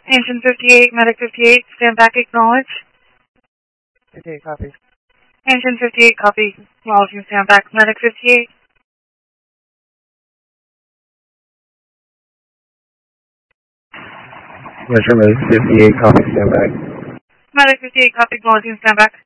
Engine 58, Medic 58, stand back, acknowledge. 58, copy. Engine 58, copy. Acknowledging stand back, Medic 58. Metro Medic 58, copy, stand back. Medic 58, copy, acknowledging stand back.